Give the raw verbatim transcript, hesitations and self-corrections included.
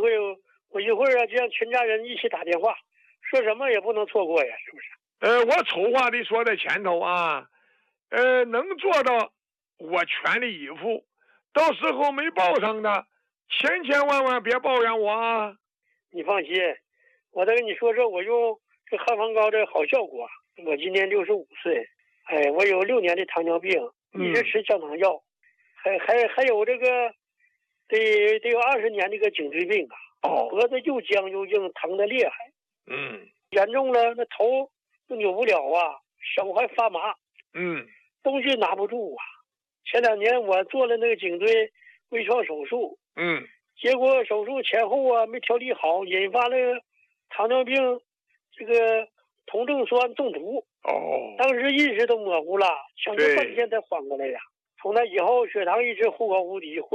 会，我一会儿啊就让全家人一起打电话，说什么也不能错过呀，是不是？ 呃，我丑话得说在前头啊，呃，能做到我全力以赴，到时候没报上的，千千万万别抱怨我啊！ 你放心，我再跟你说说我用这汉方膏的好效果。我今年六十五岁，哎，我有六年的糖尿病，一直吃降糖药，嗯、还还还有这个得得有二十年这个颈椎病啊， 哦， 脖子又僵又硬，疼得厉害， 嗯， 严重了那头都扭不了啊，手还发麻， 嗯， 东西拿不住啊。前两年我做了那个颈椎微创手术， 嗯， 结果手术前后啊没调理好，引发了糖尿病这个酮症酸中毒。 哦， 当时意识都模糊了，抢救半天才缓过来呀。从那以后血糖一直忽高忽低。